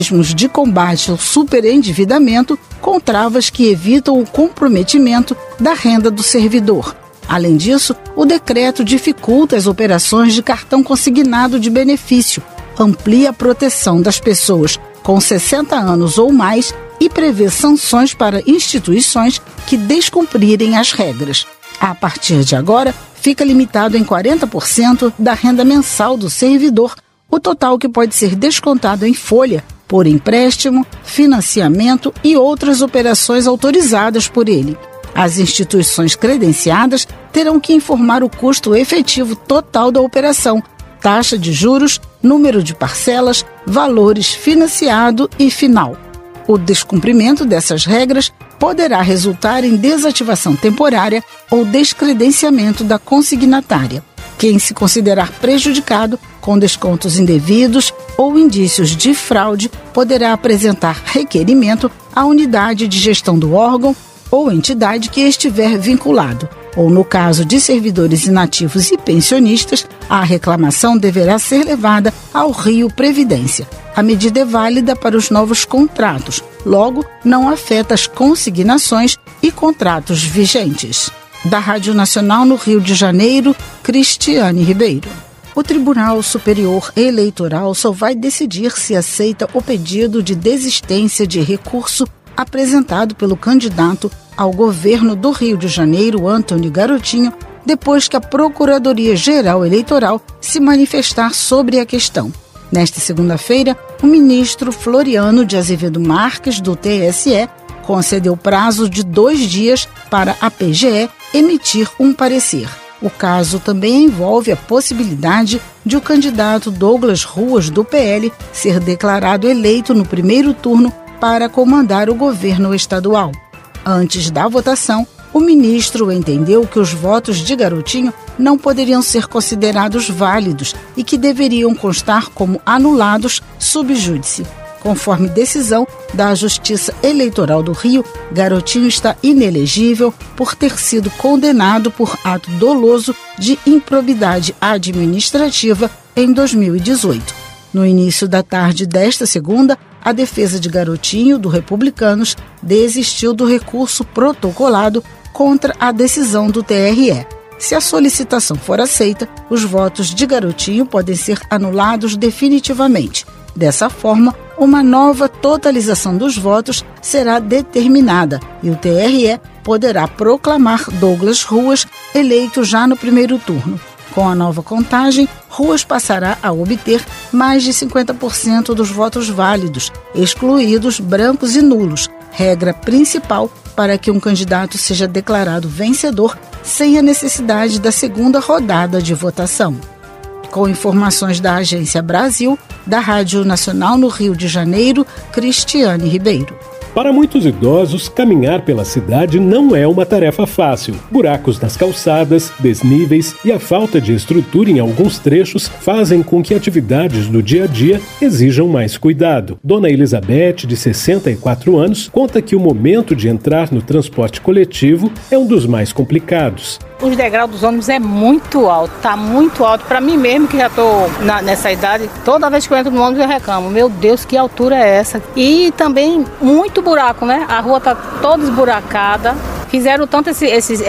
de combate ao superendividamento com travas que evitam o comprometimento da renda do servidor. Além disso, o decreto dificulta as operações de cartão consignado de benefício, amplia a proteção das pessoas com 60 anos ou mais e prevê sanções para instituições que descumprirem as regras. A partir de agora, fica limitado em 40% da renda mensal do servidor, o total que pode ser descontado em folha por empréstimo, financiamento e outras operações autorizadas por ele. As instituições credenciadas terão que informar o custo efetivo total da operação, taxa de juros, número de parcelas, valores financiado e final. O descumprimento dessas regras poderá resultar em desativação temporária ou descredenciamento da consignatária. Quem se considerar prejudicado com descontos indevidos ou indícios de fraude poderá apresentar requerimento à unidade de gestão do órgão ou entidade que estiver vinculado, ou no caso de servidores inativos e pensionistas, a reclamação deverá ser levada ao Rio Previdência. A medida é válida para os novos contratos, logo não afeta as consignações e contratos vigentes. Da Rádio Nacional no Rio de Janeiro, Cristiane Ribeiro. O Tribunal Superior Eleitoral só vai decidir se aceita o pedido de desistência de recurso apresentado pelo candidato ao governo do Rio de Janeiro, Antônio Garotinho, depois que a Procuradoria-Geral Eleitoral se manifestar sobre a questão. Nesta segunda-feira, o ministro Floriano de Azevedo Marques, do TSE, concedeu prazo de 2 dias para a PGE emitir um parecer. O caso também envolve a possibilidade de o candidato Douglas Ruas, do PL, ser declarado eleito no primeiro turno para comandar o governo estadual. Antes da votação, o ministro entendeu que os votos de Garotinho não poderiam ser considerados válidos e que deveriam constar como anulados sub júdice. Conforme decisão da Justiça Eleitoral do Rio, Garotinho está inelegível por ter sido condenado por ato doloso de improbidade administrativa em 2018. No início da tarde desta segunda, a defesa de Garotinho, do Republicanos, desistiu do recurso protocolado contra a decisão do TRE. Se a solicitação for aceita, os votos de Garotinho podem ser anulados definitivamente. Dessa forma, uma nova totalização dos votos será determinada e o TRE poderá proclamar Douglas Ruas eleito já no primeiro turno. Com a nova contagem, Ruas passará a obter mais de 50% dos votos válidos, excluídos brancos e nulos, regra principal para que um candidato seja declarado vencedor sem a necessidade da segunda rodada de votação. Com informações da Agência Brasil, da Rádio Nacional no Rio de Janeiro, Cristiane Ribeiro. Para muitos idosos, caminhar pela cidade não é uma tarefa fácil. Buracos nas calçadas, desníveis e a falta de estrutura em alguns trechos fazem com que atividades do dia a dia exijam mais cuidado. Dona Elizabeth, de 64 anos, conta que o momento de entrar no transporte coletivo é um dos mais complicados. Os degraus dos ônibus é muito alto, tá muito alto. Para mim mesmo, que já tô nessa idade, toda vez que eu entro no ônibus eu reclamo. Meu Deus, que altura é essa? E também muito buraco, né? A rua tá toda esburacada. Fizeram tanto esses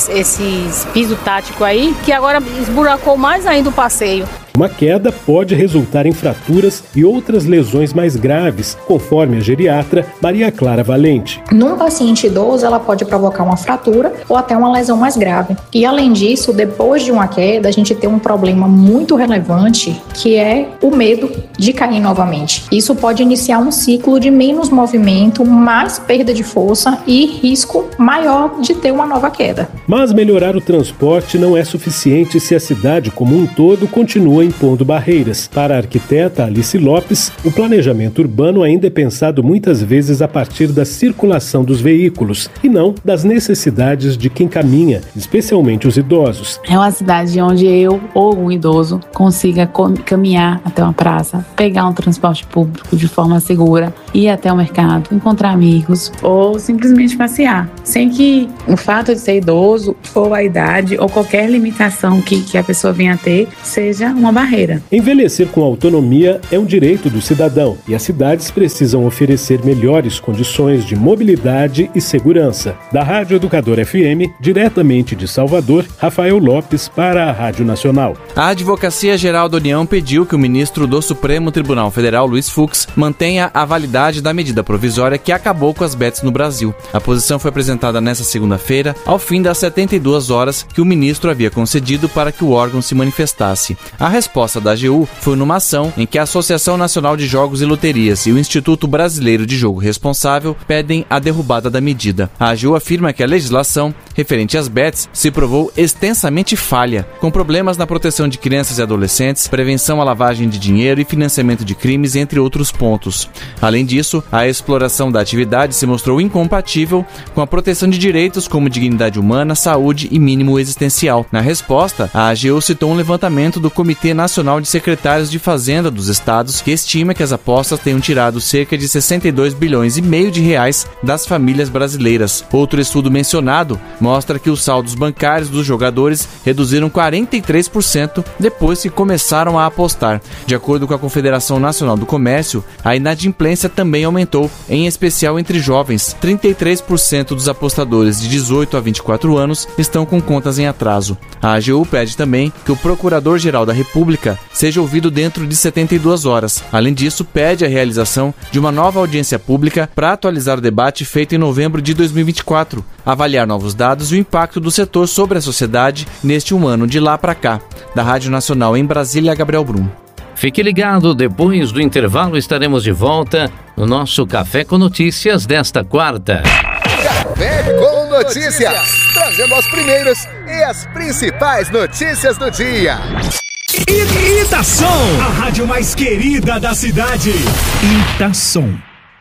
piso tático aí, que agora esburacou mais ainda o passeio. Uma queda pode resultar em fraturas e outras lesões mais graves, conforme a geriatra Maria Clara Valente. Num paciente idoso, ela pode provocar uma fratura ou até uma lesão mais grave. E além disso, depois de uma queda, a gente tem um problema muito relevante, que é o medo de cair novamente. Isso pode iniciar um ciclo de menos movimento, mais perda de força e risco maior de ter uma nova queda. Mas melhorar o transporte não é suficiente se a cidade como um todo continua impondo barreiras. Para a arquiteta Alice Lopes, o planejamento urbano ainda é pensado muitas vezes a partir da circulação dos veículos e não das necessidades de quem caminha, especialmente os idosos. É uma cidade onde eu ou um idoso consiga caminhar até uma praça, pegar um transporte público de forma segura ir até o mercado, encontrar amigos ou simplesmente passear, sem que o fato de ser idoso ou a idade ou qualquer limitação que a pessoa venha a ter seja uma barreira. Envelhecer com autonomia é um direito do cidadão e as cidades precisam oferecer melhores condições de mobilidade e segurança. Da Rádio Educador FM, diretamente de Salvador, Rafael Lopes para a Rádio Nacional. A Advocacia Geral da União pediu que o ministro do Supremo Tribunal Federal, Luiz Fux, mantenha a validade da medida provisória que acabou com as bets no Brasil. A posição foi apresentada nesta segunda-feira, ao fim das 72 horas que o ministro havia concedido para que o órgão se manifestasse. A resposta da AGU foi numa ação em que a Associação Nacional de Jogos e Loterias e o Instituto Brasileiro de Jogo Responsável pedem a derrubada da medida. A AGU afirma que a legislação referente às bets se provou extensamente falha, com problemas na proteção de crianças e adolescentes, prevenção à lavagem de dinheiro e financiamento de crimes, entre outros pontos. Além disso, a exploração da atividade se mostrou incompatível com a proteção de direitos como dignidade humana, saúde e mínimo existencial. Na resposta, a AGU citou um levantamento do Comitê Nacional de Secretários de Fazenda dos Estados, que estima que as apostas tenham tirado cerca de 62 bilhões e meio de reais das famílias brasileiras. Outro estudo mencionado mostra que os saldos bancários dos jogadores reduziram 43% depois que começaram a apostar. De acordo com a Confederação Nacional do Comércio, a inadimplência também aumentou, em especial entre jovens. 33% dos apostadores de 18 a 24 anos estão com contas em atraso. A AGU pede também que o Procurador-Geral da República seja ouvido dentro de 72 horas. Além disso, pede a realização de uma nova audiência pública para atualizar o debate feito em novembro de 2024, avaliar novos dados e o impacto do setor sobre a sociedade neste um ano de lá para cá. Da Rádio Nacional em Brasília, Gabriel Brum. Fique ligado, depois do intervalo estaremos de volta no nosso Café com Notícias desta quarta. Café com Notícias, trazendo as primeiras e as principais notícias do dia. Itação, a rádio mais querida da cidade. Itação.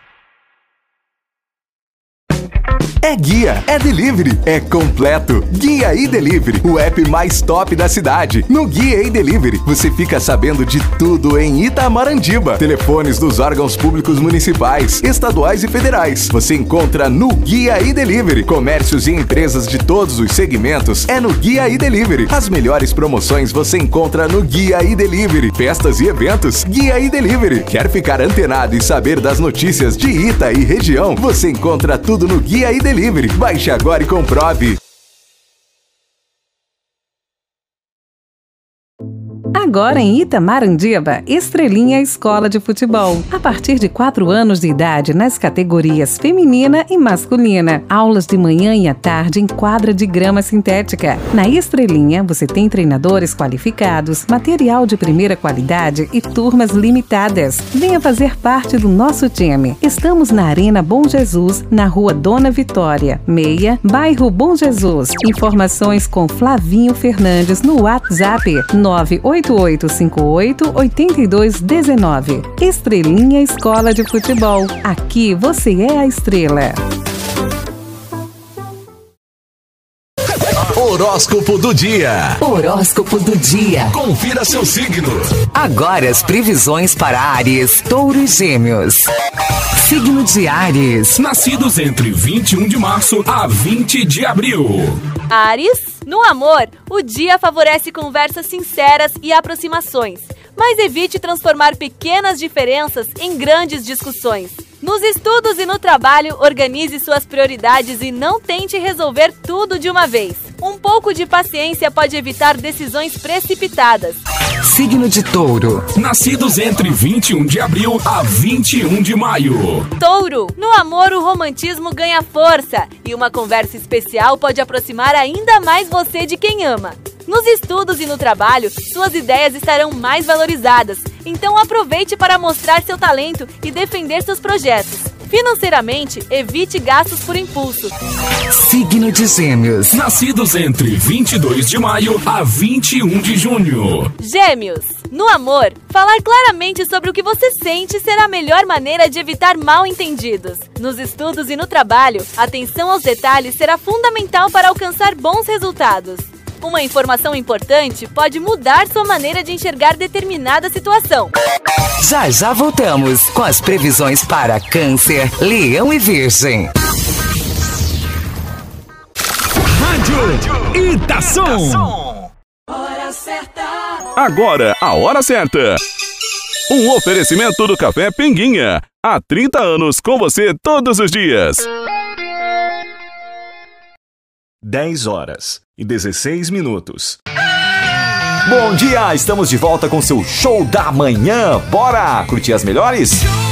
É guia, é delivery, é completo. Guia e Delivery, o app mais top da cidade. No Guia e Delivery, você fica sabendo de tudo em Itamarandiba. Telefones dos órgãos públicos municipais, estaduais e federais. Você encontra no Guia e Delivery. Comércios e empresas de todos os segmentos é no Guia e Delivery. As melhores promoções você encontra no Guia e Delivery. Festas e eventos, Guia e Delivery. Quer ficar antenado e saber das notícias de Ita e região? Você encontra tudo no Guia e Delivery. Baixe agora e comprove. Agora em Itamarandiba, Estrelinha Escola de Futebol. A partir de 4 anos de idade nas categorias feminina e masculina. Aulas de manhã e à tarde em quadra de grama sintética. Na Estrelinha, você tem treinadores qualificados, material de primeira qualidade e turmas limitadas. Venha fazer parte do nosso time. Estamos na Arena Bom Jesus, na Rua Dona Vitória, 6, bairro Bom Jesus. Informações com Flavinho Fernandes no WhatsApp 98858-8219. Estrelinha Escola de Futebol. Aqui você é a estrela. Horóscopo do dia. Horóscopo do dia. Confira seu signo. Agora as previsões para Áries, Touro e Gêmeos. Signo de Áries. Nascidos entre 21 de março a 20 de abril. Áries, no amor, o dia favorece conversas sinceras e aproximações, mas evite transformar pequenas diferenças em grandes discussões. Nos estudos e no trabalho, organize suas prioridades e não tente resolver tudo de uma vez. Um pouco de paciência pode evitar decisões precipitadas. Signo de Touro. Nascidos entre 21 de abril a 21 de maio. Touro, no amor o romantismo ganha força e uma conversa especial pode aproximar ainda mais você de quem ama. Nos estudos e no trabalho, suas ideias estarão mais valorizadas, então aproveite para mostrar seu talento e defender seus projetos. Financeiramente, evite gastos por impulso. Signo de Gêmeos. Nascidos entre 22 de maio a 21 de junho. Gêmeos, no amor, falar claramente sobre o que você sente será a melhor maneira de evitar mal-entendidos. Nos estudos e no trabalho, atenção aos detalhes será fundamental para alcançar bons resultados. Uma informação importante pode mudar sua maneira de enxergar determinada situação. Já já voltamos com as previsões para Câncer, Leão e Virgem. Rádio Itação. Hora certa. Agora, a hora certa. Um oferecimento do Café Pinguinha. Há 30 anos com você todos os dias. 10h16. Bom dia, estamos de volta com seu Show da Manhã. Bora curtir as melhores?